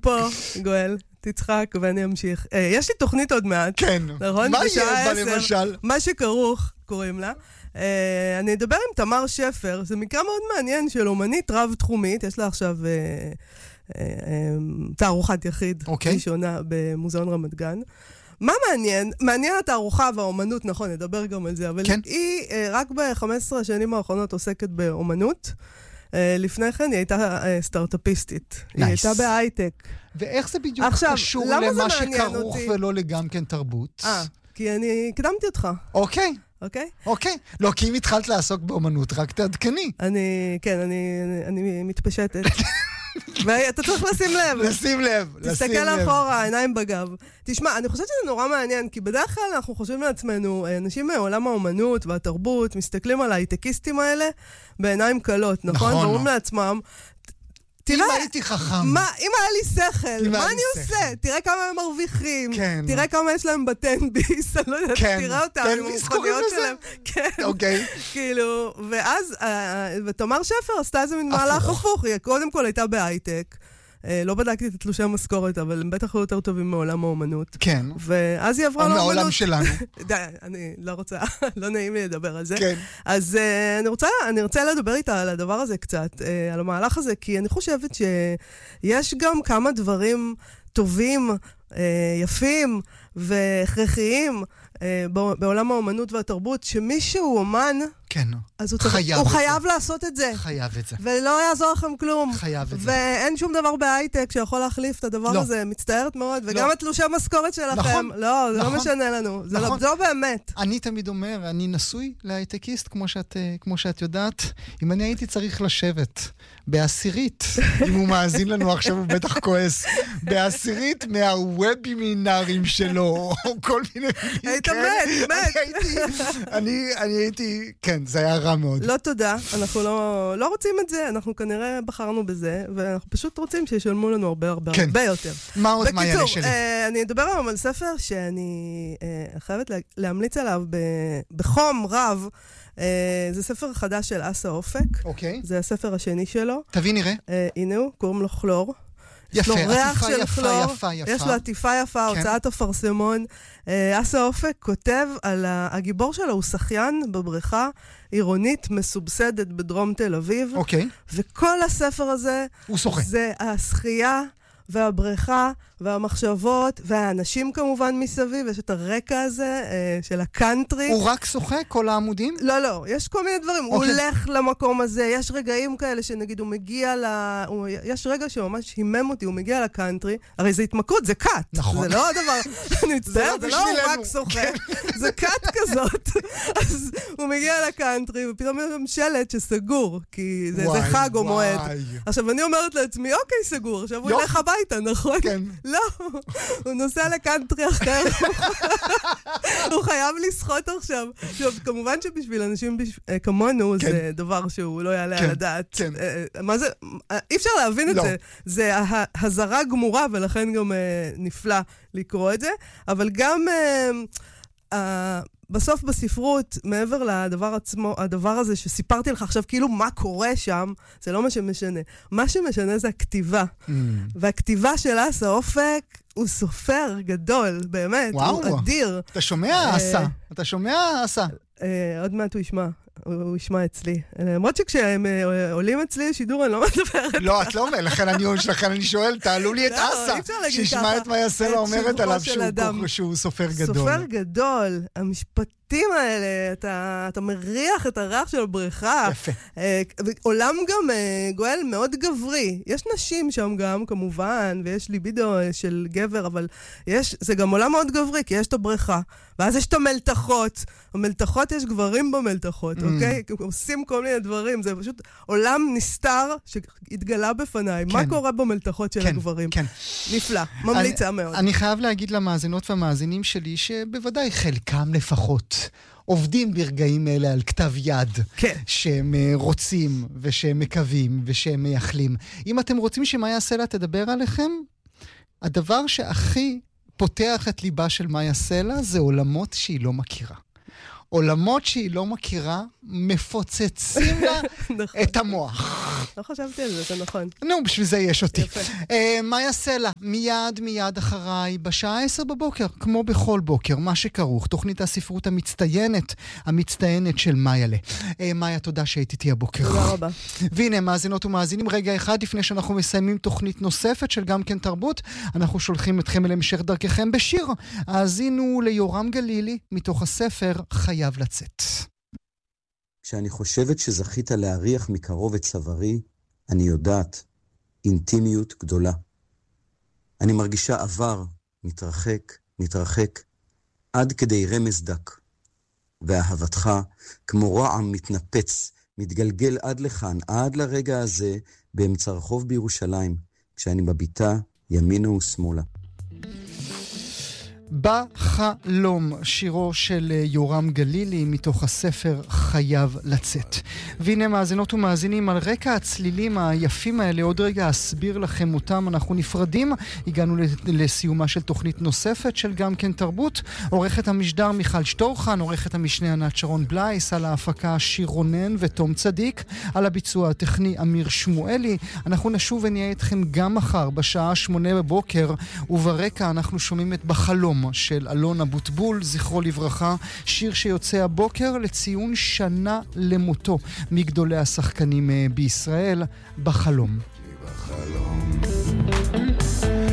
פה, גואל, תצחק ואני אמשיך. יש לי תוכנית עוד מעט. כן. נכון? מה יהיה בה למשל? מה שכרוך, קוראים לה. אני אדבר עם תמר שפר, זה מקרה מאוד מעניין של אומנית רב-תחומית, יש לה עכשיו תערוכת יחיד ראשונה במוזיאון רמת גן. מה מעניין? מעניין התערוכה והאומנות, נכון, נדבר גם על זה, אבל היא רק ב-15 השנים האחרונות עוסקת באומנות. לפני כן היא הייתה סטארט-אפיסטית. היא הייתה בהייטק. ואיך זה בדיוק קשור למה שכרוך ולא לגם כן תרבות? כי אני קדמתי אותך. אוקיי. לא, כי אם התחלת לעסוק באומנות, רק תעדכני. אני מתפשטת. ואתה צריך לשים לב. תסתכל אחורה, עיניים בגב. תשמע, אני חושבת שזה נורא מעניין, כי בדרך כלל אנחנו חושבים לעצמנו, אנשים מעולם האומנות והתרבות, מסתכלים על ההייטקיסטים האלה בעיניים קלות, נכון? ואומרים לעצמם, אם הייתי חכם. אם היה לי שכל, מה אני עושה? תראה כמה הם מרוויחים, תראה כמה יש להם בטנביס, אני לא יודעת, תראה אותם עם המכוניות שלהם. כן, כאילו, ואז, ותמר שפר עשתה איזה מין מהלך הפוך, היא קודם כל הייתה בהייטק, לא בדקתי את תלושי המשכורת, אבל הם בטח היו יותר טובים מעולם האומנות. כן. ואז היא עברה לאומנות. או מעולם שלנו. די, אני לא רוצה, לא נעים לי לדבר על זה. כן. אז אני רוצה לדבר איתה על הדבר הזה קצת, על המהלך הזה, כי אני חושבת שיש גם כמה דברים טובים, יפים והכרחיים בעולם האומנות והתרבות, שמישהו אומן, כן, אז הוא חייב לעשות את זה. חייב את זה. ולא יעזור לכם כלום. חייב את זה. ואין שום דבר בהייטק שיכול להחליף את הדבר הזה. מצטערת מאוד. וגם את תלושי המשכורת שלכם. לא, זה לא משנה לנו. זה לא באמת. אני תמיד אומר, אני נשוי להייטקיסט, כמו שאת יודעת. אם אני הייתי צריך לשבת בעשירית, אם הוא מאזין לנו עכשיו הוא בטח כועס, בעשירית מהוובינרים שלו, או כל מיני... היית מת. אני הייתי... כן, זה היה רע מאוד. לא תודה, אנחנו לא רוצים את זה, אנחנו כנראה בחרנו בזה, ואנחנו פשוט רוצים שישלמו לנו הרבה יותר. מה עוד מה יעלה שלי? אני אדבר היום על ספר שאני חייבת להמליץ עליו בחום רב. זה ספר חדש של אסה אופק. אוקיי. זה הספר השני שלו. תביא נראה. הנה הוא, קוראים לו חלור. יפה, יפה. יש לו עטיפה יפה, הוצאת הפרסמון. אסה אופק כותב על הגיבור שלו, הוא שחיין בבריכה עירונית מסובסדת בדרום תל אביב. אוקיי. וכל הספר הזה, זה השחייה והבריכה והמחשבות והאנשים כמובן מסביב, יש את הרקע הזה של הקאנטרי. הוא רק שוחה כל העמודים? לא, יש כל מיני דברים. הוא הולך למקום הזה, יש רגעים כאלה שנגיד הוא מגיע יש רגע שממש הימם אותי, הוא מגיע לקאנטרי, הרי זה התמכרות, זה קאט. נכון. זה לא הדבר, אני מצטער, זה לא רק שוחה, זה קאט כזאת. אז הוא מגיע לקאנטרי, ופתאום יש שם שלט שסגור, כי זה חג או מועד. עכשיו אני אומרת לעצמי, אוקיי, סגור, עכשיו הוא ילך הביתה, נכון? כן. לא, הוא נוסע לקאנטרי אחר. הוא חייב לשחות עכשיו. כמובן שבשביל אנשים כמונו זה דבר שהוא לא יעלה על הדעת. מה זה? אי אפשר להבין את זה. זה הזרה גמורה, ולכן גם נפלא לקרוא את זה. אבל גם בסוף בספרות, מעבר לדבר עצמו, הדבר הזה שסיפרתי לך עכשיו, כאילו מה קורה שם, זה לא מה שמשנה. מה שמשנה זה הכתיבה. והכתיבה של אסה אופק הוא סופר גדול, באמת, הוא אדיר. אתה שומע אסה? אתה שומע אסה? עוד מעט הוא ישמע. הוא ישמע אצלי. למרות שכשהם עולים אצלי לשידור, אני לא מדברת. לא, את לא אומרת, לכן אני שואל, תעלו לי את אסה, שישמע את מה יעשה לה אומרת עליו שהוא סופר גדול. סופר גדול. המשפטים האלה, אתה מריח את הריח של הבריכה. יפה. עולם גם גואל מאוד גברי. יש נשים שם גם, כמובן, ויש ליבידו של גבר, אבל זה גם עולם מאוד גברי, כי יש את הבריכה, ואז יש את המלתחות. במלתחות יש גברים במלתחות, אוקיי? עושים כל מיני דברים, זה פשוט עולם נסתר שהתגלה בפניי. מה קורה במלתחות של הגברים? כן. נפלא, ממליצה מאוד. אני חייב להגיד למאזינות והמאזינים שלי, שבוודאי חלקם לפחות עובדים ברגעים אלה על כתב יד, שהם רוצים ושהם מקווים ושהם מייחלים. אם אתם רוצים שמה יעשה לה תדבר עליכם, הדבר שהכי פותח את ליבה של מאיה סלע זה עולמות שהיא לא מכירה. עולמות שהיא לא מכירה, מפוצצים לה את המוח. לא חשבתי על זה, זה נכון. נו, בשביל זה יש אותי. מאיה סלע, מיד אחריי, בשעה 10 בבוקר, כמו בכל בוקר, מה שכרוך, תוכנית הספרות המצטיינת של מאיה. מאיה, תודה שהיית איתי הבוקר. תודה רבה. והנה, מאזינות ומאזינים, רגע אחד לפני שאנחנו מסיימים תוכנית נוספת של גם כן תרבות, אנחנו שולחים אתכם אל המשך דרככם בשיר. האזינו ליורם גלילי מתוך הספר חייב לצאת. כשאני חושבת שזכית להריח מקרוב את צווארי, אני יודעת, אינטימיות גדולה. אני מרגישה עבר, מתרחק, עד כדי רמז דק. ואהבתך, כמו רעם מתנפץ, מתגלגל עד לכאן, עד לרגע הזה, באמצע רחוב בירושלים, כשאני מביטה ימינה ושמאלה. בחלום, שירו של יורם גלילי מתוך הספר חייב לצאת. והנה מאזינות ומאזינים, על רקע הצלילים היפים האלה, עוד רגע אסביר לכם אותם, אנחנו נפרדים, הגענו לסיומה של תוכנית נוספת של גם כן תרבות, עורכת המשדר מיכל שטורחן, עורכת המשנה ענת שרון בלייס, על ההפקה שיר רונן ותום צדיק, על הביצוע הטכני אמיר שמואלי. אנחנו נשוב ונהיה איתכם גם מחר בשעה 8 בבוקר, וברקע אנחנו שומעים את בחלום של אלון אבוטבול, זכרו לברכה, שיר שיוצא הבוקר לציון שנה למותו מגדולי השחקנים בישראל, בחלום.